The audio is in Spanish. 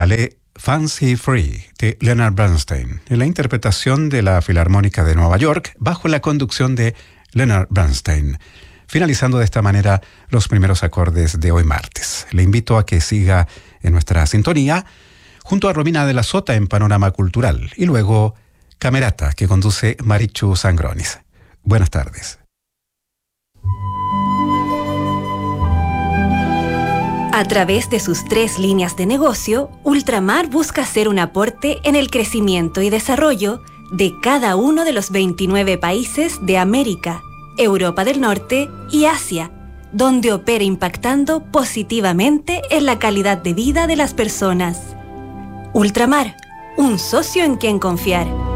ballet Fancy Free de Leonard Bernstein, en la interpretación de la Filarmónica de Nueva York bajo la conducción de Leonard Bernstein, finalizando de esta manera los primeros acordes de hoy martes. Le invito a que siga en nuestra sintonía junto a Romina de la Sota en Panorama Cultural y luego Camerata, que conduce Marichu Sangronis. Buenas tardes. A través de sus 3 líneas de negocio, Ultramar busca hacer un aporte en el crecimiento y desarrollo de cada uno de los 29 países de América, Europa del Norte y Asia, donde opera impactando positivamente en la calidad de vida de las personas. Ultramar, un socio en quien confiar.